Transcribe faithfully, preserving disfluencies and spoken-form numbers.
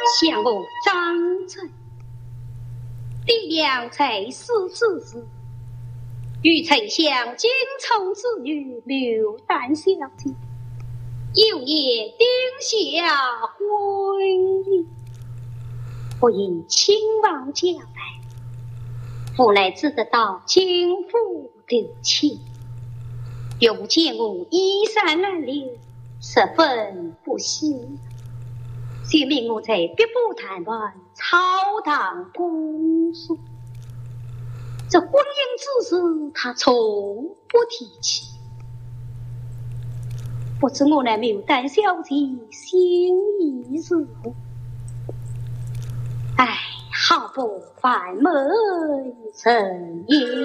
向我张嘴，弟娘才死之时，与丞相精聪之女刘丹小姐，有夜定下婚姻。我因亲王交代，无奈只得到京府留情，又见我衣衫褴褛，十分不幸，遂命我在别部谈判朝堂公诉。这婚姻之事，他从不提起。不知我那牡丹小姐心意如何？哎，好不烦门成也。